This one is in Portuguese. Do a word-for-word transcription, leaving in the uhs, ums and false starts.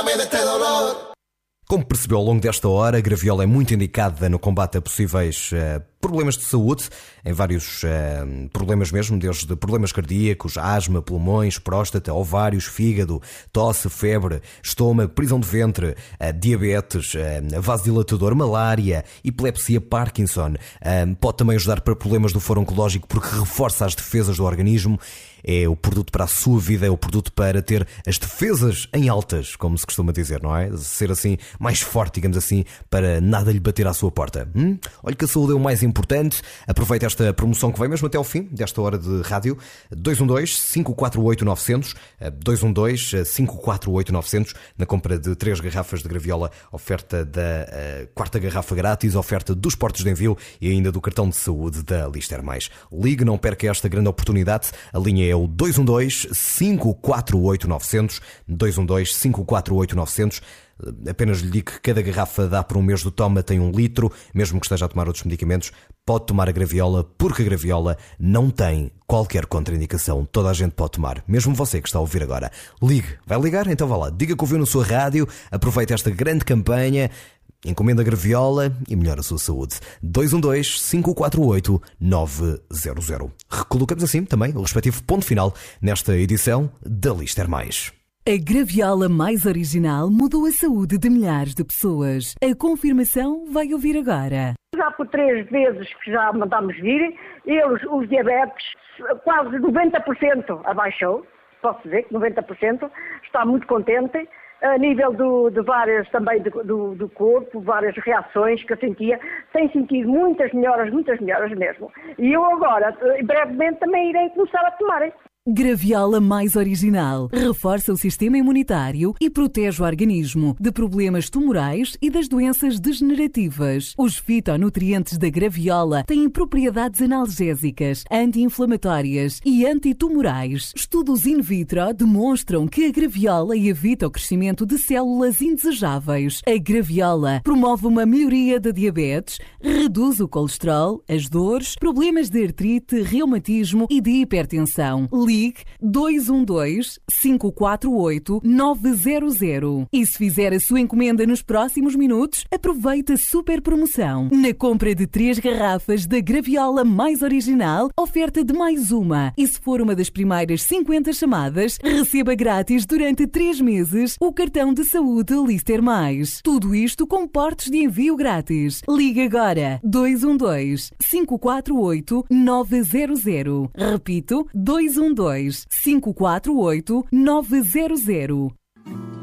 de este dolor. Como percebeu ao longo desta hora, a graviola é muito indicada no combate a possíveis uh, problemas de saúde, em vários uh, problemas mesmo, desde problemas cardíacos, asma, pulmões, próstata, ovários, fígado, tosse, febre, estômago, prisão de ventre, uh, diabetes, uh, vasodilatador, malária, epilepsia, Parkinson. Uh, pode também ajudar para problemas do foro oncológico porque reforça as defesas do organismo. É o produto para a sua vida, é o produto para ter as defesas em altas, como se costuma dizer, não é? Ser assim, mais forte, digamos assim, para nada lhe bater à sua porta. Hum? Olha que a saúde é o mais importante. Aproveita esta promoção que vem mesmo até ao fim desta hora de rádio. dois um dois, cinco quatro oito, nove zero zero, dois um dois, cinco quatro oito, nove zero zero. Na compra de três garrafas de graviola, oferta da uh, quarta garrafa grátis, oferta dos portos de envio e ainda do cartão de saúde da Lister Mais. Ligue, não perca esta grande oportunidade. A linha é o dois um dois, cinco quatro oito, nove zero zero, dois um dois, cinco quatro oito, nove zero zero. Apenas lhe digo que cada garrafa dá por um mês do toma, tem um litro, mesmo que esteja a tomar outros medicamentos, pode tomar a graviola, porque a graviola não tem qualquer contraindicação. Toda a gente pode tomar, mesmo você que está a ouvir agora. Ligue, vai ligar? Então vá lá, diga que ouviu na sua rádio, aproveite esta grande campanha, encomenda a graviola e melhora a sua saúde. dois um dois, cinco quatro oito, nove zero zero. Recolocamos assim também o respectivo ponto final nesta edição da Lister Mais. A graviola mais original mudou a saúde de milhares de pessoas. A confirmação vai ouvir agora. Já por três vezes que já mandámos vir, eles, os diabetes, quase noventa por cento abaixou. Posso dizer que noventa por cento está muito contente. A nível do, de várias também do, do, do corpo, várias reações que eu sentia, tem sentido muitas melhoras, muitas melhoras mesmo. E eu agora, brevemente, também irei começar a tomar. Graviola mais original. Reforça o sistema imunitário e protege o organismo de problemas tumorais e das doenças degenerativas. Os fitonutrientes da graviola têm propriedades analgésicas, anti-inflamatórias e antitumorais. Estudos in vitro demonstram que a graviola evita o crescimento de células indesejáveis. A graviola promove uma melhoria da diabetes, reduz o colesterol, as dores, problemas de artrite, reumatismo e de hipertensão. Ligue dois um dois, cinco quatro oito, nove zero zero. E se fizer a sua encomenda nos próximos minutos, aproveite a super promoção. Na compra de três garrafas da graviola mais original, oferta de mais uma. E se for uma das primeiras cinquenta chamadas, receba grátis durante três meses o cartão de saúde Lister Mais. Tudo isto com portos de envio grátis. Ligue agora dois um dois, cinco quatro oito, nove zero zero. Repito, dois um dois, cinco quatro oito, nove zero zero.